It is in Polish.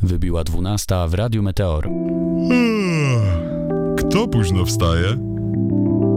Wybiła 12 w Radiu Meteor. Kto późno wstaje?